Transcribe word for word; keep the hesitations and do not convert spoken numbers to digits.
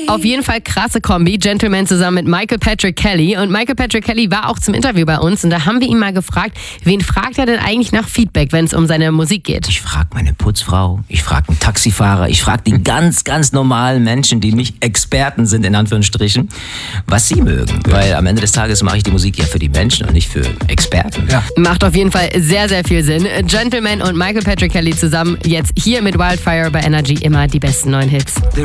Auf jeden Fall krasse Kombi. Gentleman zusammen mit Michael Patrick Kelly. Und Michael Patrick Kelly war auch zum Interview bei uns. Und da haben wir ihn mal gefragt, wen fragt er denn eigentlich nach Feedback, wenn es um seine Musik geht? Ich frage meine Putzfrau, ich frage einen Taxifahrer, ich frage die ganz, ganz normalen Menschen, die nicht Experten sind, in Anführungsstrichen, was sie mögen. Weil am Ende des Tages mache ich die Musik ja für die Menschen und nicht für Experten. Ja. Macht auf jeden Fall sehr, sehr viel Sinn. Gentleman und Michael Patrick Kelly zusammen jetzt hier mit Wildfire bei Energy, immer die besten neuen Hits. The